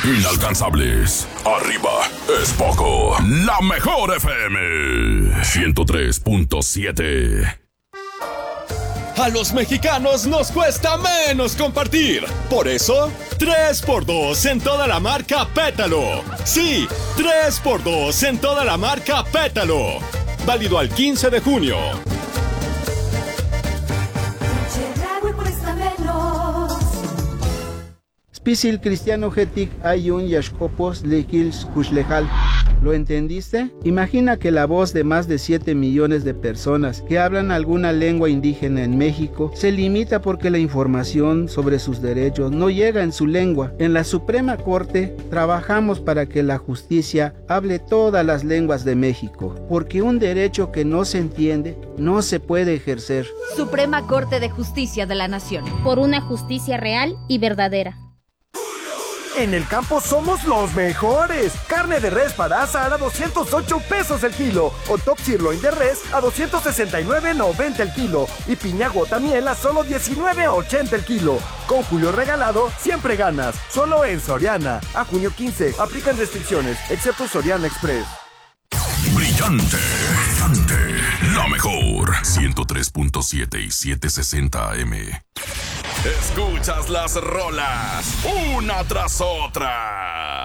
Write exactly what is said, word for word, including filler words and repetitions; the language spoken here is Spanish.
Inalcanzables. Arriba es poco. La mejor F M. ciento tres punto siete. A los mexicanos nos cuesta menos compartir. Por eso, tres por dos en toda la marca Pétalo. Sí, tres por dos en toda la marca Pétalo. Válido al quince de junio. Spisil cristiano getik ayun yashkopos lekils kushlejal. ¿Lo entendiste? Imagina que la voz de más de siete millones de personas que hablan alguna lengua indígena en México se limita porque la información sobre sus derechos no llega en su lengua. En la Suprema Corte trabajamos para que la justicia hable todas las lenguas de México, porque un derecho que no se entiende no se puede ejercer. Suprema Corte de Justicia de la Nación. Por una justicia real y verdadera. En el campo somos los mejores. Carne de res para asar a doscientos ocho pesos el kilo. O top sirloin de res a doscientos sesenta y nueve noventa el kilo. Y piña gota miel a solo diecinueve ochenta el kilo. Con Julio regalado, siempre ganas. Solo en Soriana. A junio quince. Aplican restricciones, excepto Soriana Express. Brillante, brillante. La mejor. ciento tres punto siete y setecientos sesenta A M. Escuchas las rolas una tras otra